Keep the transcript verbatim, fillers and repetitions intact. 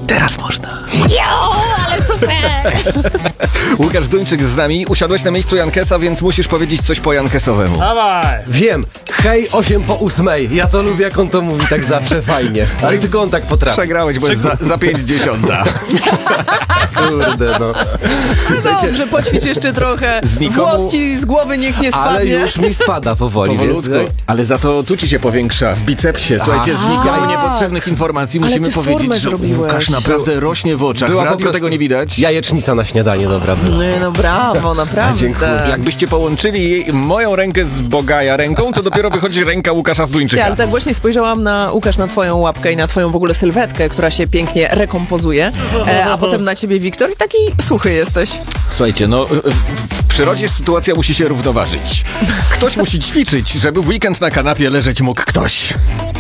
Teraz można. Jo, ale super! Łukasz Duńczyk z nami. Usiadłeś na miejscu Jankesa, więc musisz powiedzieć coś po jankesowemu. Dawaj! Wiem, hej, osiem po ósmej. Ja to lubię, jak on to mówi tak zawsze fajnie. Ale tylko on tak potrafi. Przegrałeś, bo jest za, za pięć dziesiąta. Kurde, no. Dobrze, poćwicz jeszcze trochę. Znikomu- Włos ci z głowy niech nie Ale spadnie. już mi spada powoli, Powolutku. więc... Ale za to tu ci się powiększa w bicepsie. Słuchajcie, Aha. z nikomu Tak. niepotrzebnych informacji Ale musimy ty powiedzieć, formę że zrobiłeś. Łukasz naprawdę rośnie w oczach. W Była po radiu prostu tego nie widać. Jajecznica na śniadanie, dobra była. Nie, no brawo, naprawdę. Dziękuję. Jakbyście połączyli moją rękę z Bogaja ręką, to dopiero wychodzi ręka Łukasza z Ty, Duńczyka. ale tak właśnie spojrzałam na, Łukasz, na twoją łapkę i na twoją w ogóle sylwetkę, która się pięknie rekompozuje, e, a potem na ciebie, Wiktor, i taki suchy jesteś. Słuchajcie, no w- w przyrodzie sytuacja musi się równoważyć. Ktoś musi ćwiczyć, żeby w weekend na kanapie leżeć mógł ktoś.